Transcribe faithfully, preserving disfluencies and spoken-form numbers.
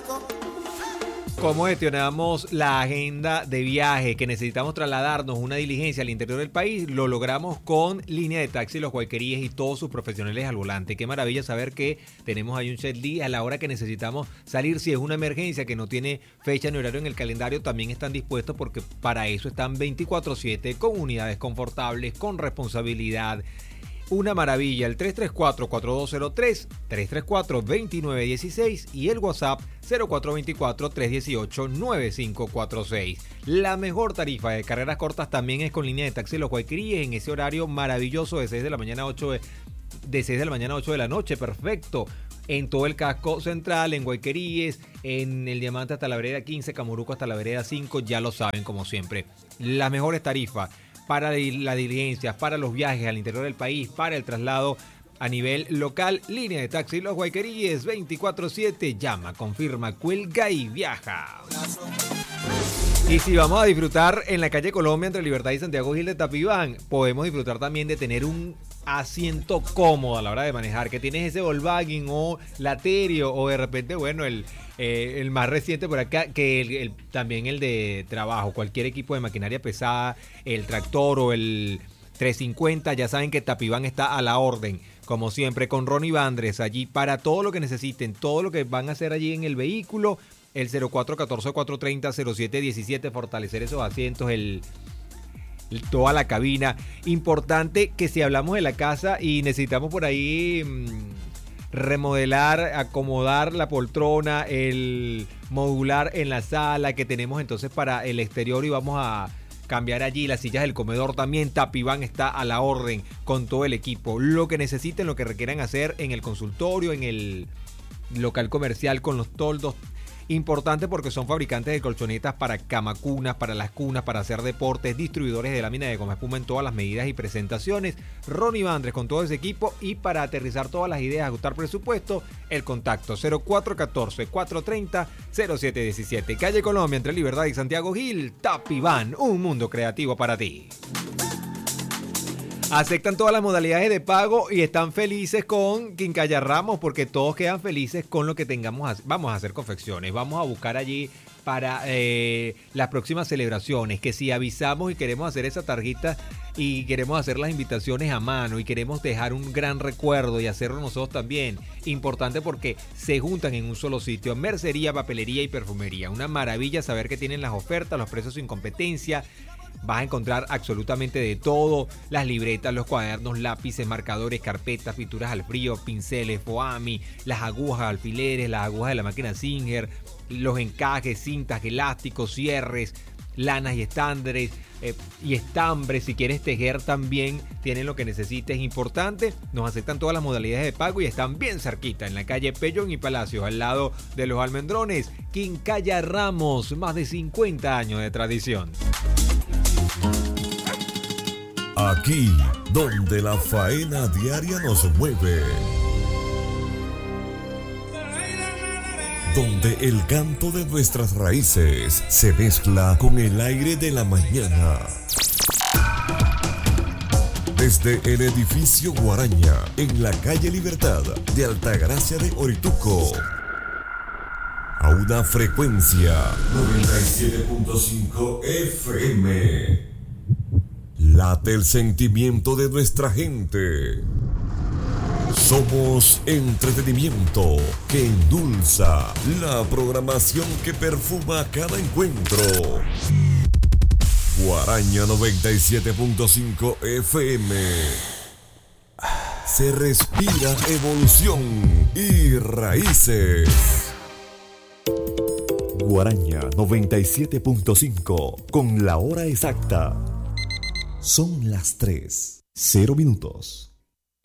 ¿Cómo gestionamos la agenda de viaje que necesitamos trasladarnos una diligencia al interior del país? Lo logramos con Línea de Taxi Los Guayqueríes y todos sus profesionales al volante. Qué maravilla saber que tenemos ahí un set list a la hora que necesitamos salir. Si es una emergencia que no tiene fecha ni horario en el calendario, también están dispuestos porque para eso están veinticuatro siete con unidades confortables, con responsabilidad. Una maravilla, el tres tres cuatro, cuatro dos cero tres, tres tres cuatro, dos nueve uno seis y el WhatsApp cero cuatro dos cuatro, tres uno ocho, nueve cinco cuatro seis. La mejor tarifa de carreras cortas también es con Línea de Taxi Los Guayqueríes en ese horario maravilloso de seis de la mañana a ocho de, de seis de la mañana a ocho de la noche, perfecto. En todo el casco central, en Guayqueríes, en el Diamante hasta la vereda quince, Camoruco hasta la vereda cinco, ya lo saben como siempre. Las mejores tarifas para la diligencia, para los viajes al interior del país, para el traslado a nivel local. Línea de Taxi Los Guayqueríes veinticuatro siete. Llama, confirma, cuelga y viaja. Y si vamos a disfrutar en la calle Colombia entre Libertad y Santiago Gil de Tapibán, podemos disfrutar también de tener un asiento cómodo a la hora de manejar, que tienes ese Volkswagen o Laterio o de repente, bueno, el, eh, el más reciente por acá, que el, el, también el de trabajo, cualquier equipo de maquinaria pesada, el tractor o el trescientos cincuenta, ya saben que Tapibán está a la orden, como siempre, con Ronnie Vandres allí para todo lo que necesiten, todo lo que van a hacer allí en el vehículo, el cero cuatro uno cuatro, cuatro tres cero, cero siete uno siete, fortalecer esos asientos, el... toda la cabina. Importante que si hablamos de la casa y necesitamos por ahí mmm, remodelar, acomodar la poltrona, el modular en la sala que tenemos entonces para el exterior y vamos a cambiar allí las sillas del comedor también, Tapibán está a la orden con todo el equipo. Lo que necesiten, lo que requieran hacer en el consultorio, en el local comercial con los toldos. Importante porque son fabricantes de colchonetas para camacunas, para las cunas, para hacer deportes, distribuidores de lámina de goma espuma en todas las medidas y presentaciones. Ronnie Vandres con todo ese equipo y para aterrizar todas las ideas, ajustar presupuesto, el contacto cero cuatro uno cuatro, cuatro tres cero, cero siete uno siete. Calle Colombia entre Libertad y Santiago Gil, Tapibán, un mundo creativo para ti. Aceptan todas las modalidades de pago y están felices con Quincalla Ramos porque todos quedan felices con lo que tengamos. Vamos a hacer confecciones, vamos a buscar allí para eh, las próximas celebraciones, que si avisamos y queremos hacer esa tarjeta y queremos hacer las invitaciones a mano y queremos dejar un gran recuerdo y hacerlo nosotros también, importante porque se juntan en un solo sitio, mercería, papelería y perfumería. Una maravilla saber que tienen las ofertas, los precios sin competencia. Vas a encontrar absolutamente de todo, las libretas, los cuadernos, lápices, marcadores, carpetas, pinturas al frío, pinceles, foami, las agujas, alfileres, las agujas de la máquina Singer, los encajes, cintas, elásticos, cierres, lanas y estándares eh, y estambres. Si quieres tejer también tienen lo que necesites. Importante, nos aceptan todas las modalidades de pago y están bien cerquita en la calle Pellón y Palacios, al lado de los Almendrones. Quincalla Ramos, más de cincuenta años de tradición. Aquí, donde la faena diaria nos mueve. Donde el canto de nuestras raíces se mezcla con el aire de la mañana. Desde el edificio Guaraña, en la calle Libertad de Altagracia de Orituco, a una frecuencia noventa y siete punto cinco F M. Late el sentimiento de nuestra gente. Somos entretenimiento que endulza la programación que perfuma cada encuentro. Guaraña noventa y siete punto cinco F M. Se respira evolución y raíces. Guaraña noventa y siete punto cinco con la hora exacta. Son las tres, cero minutos.